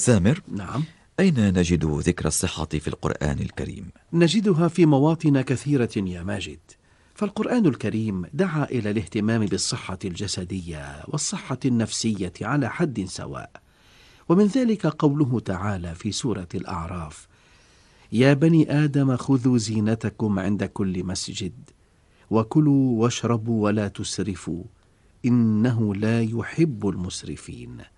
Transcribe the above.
سامر، نعم. أين نجد ذكر الصحة في القرآن الكريم؟ نجدها في مواطن كثيرة يا ماجد، فالقرآن الكريم دعا إلى الاهتمام بالصحة الجسدية والصحة النفسية على حد سواء، ومن ذلك قوله تعالى في سورة الأعراف: يا بني آدم خذوا زينتكم عند كل مسجد وكلوا واشربوا ولا تسرفوا إنه لا يحب المسرفين.